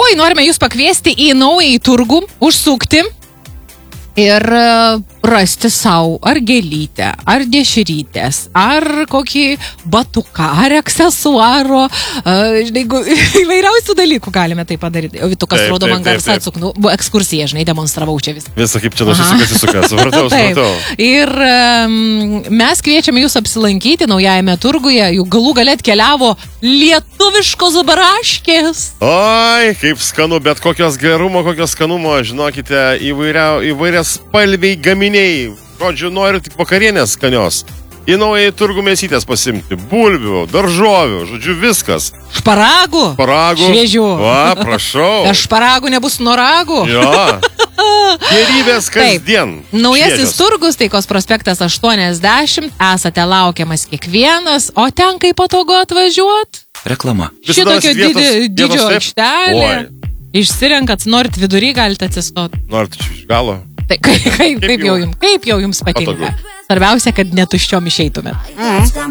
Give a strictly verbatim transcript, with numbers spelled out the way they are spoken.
Rytoj norime jūs pakviesti į naują turgų, užsukti ir rasti savo ar gėlytę, ar dešrytės, ar kokį batuką, ar aksesuaro, žinai, įvairiausių dalykų galime tai padaryti. O Vitukas Taip, rodo taip, man taip, garsą taip. atsuknu, ekskursiją, žinai, demonstravau čia visą. Visą kaip čia nusisukas įsukas, supratau, Taip. supratau. Ir um, mes kviečiame jūs apsilankyti naujajame turguje, jų galų gale atkeliavo lietuviškos baraškės. Oi, kaip skanu, bet kokios gerumo, kokios skanumo, žinokite, įvairia, įvairias spalviai gaminiai. Žodžiu, noriu tik vakarienės skanios. Į naują turgų mėsytės pasimti. Bulvių, daržovių, žodžiu, viskas. Šparagų. Šparagų. Šviežių. Va, prašau. Be šparagų nebus noragų. Jo. Gerybės kasdien. Naujasis Šviežios. turgus, Taikos prospektas aštuoniasdešimt, esate laukiamas kiekvienas, o ten kaip patogu atvažiuot? Reklama. Šitokio Visada vietos- didi, didžio vietos taip? aikštelė. Oi. Išsirenkat, norit vidury, galite atsistoti. Norit čia iš galo? Tai kaip, kaip, kaip, Kaip jau jau- jums, kaip jau jums patinka. Patogu. Svarbiausia, kad netuščiom išeitumėt.